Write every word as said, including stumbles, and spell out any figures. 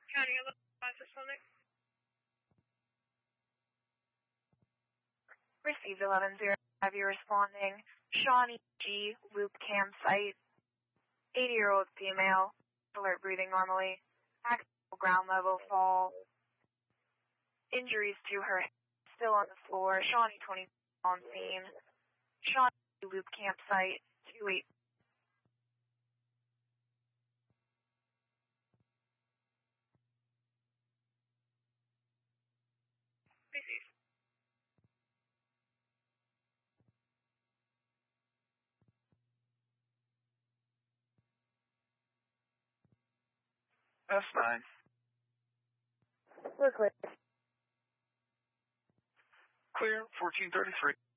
County Pacific. Received eleven zero. Have you responding? Shawnee G. Loop campsite. eighty-year-old female. Alert breathing normally. Accidental ground level fall. Injuries to her head. Still on the floor. Shawnee twenty on scene. Shawnee G. Loop campsite. two eight. S nine. We're clear. Clear, fourteen thirty-three.